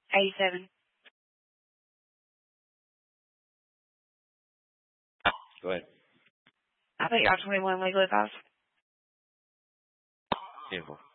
87. Go ahead. I think y'all 21 legal advice. Beautiful.